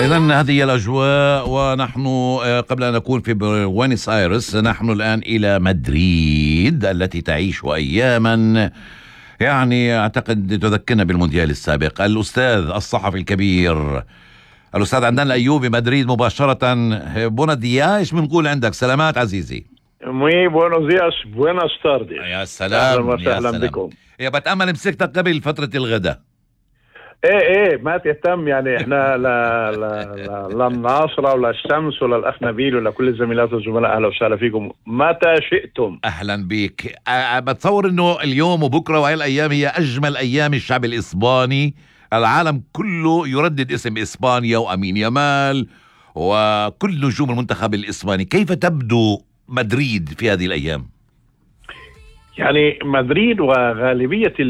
إذن هذه الأجواء، ونحن قبل أن نكون في بوينس آيرس نحن الآن إلى مدريد التي تعيش أياما يعني أعتقد تذكرنا بالمونديال السابق. الأستاذ الصحفي الكبير الأستاذ عدنان الأيوبي، مدريد مباشرة. بونا ديا، إيش بنقول عندك؟ سلامات عزيزي. Muy buenos días, buenas tardes. يا سلام، أهلا وسهلا بكم. يا بتأمل مسكتك قبل فترة الغداء. ايه ما تهتم، يعني احنا لا الناصرة ولا الشمس ولا الأخ نبيل ولا كل الزميلات والزملاء، أهلا وسهلا فيكم متى شئتم. أهلا بك. بتصور أنه اليوم وبكرة وهي الأيام هي أجمل أيام الشعب الإسباني. العالم كله يردد اسم إسبانيا وأمين يامال وكل نجوم المنتخب الإسباني. كيف تبدو مدريد في هذه الأيام؟ يعني مدريد وغالبية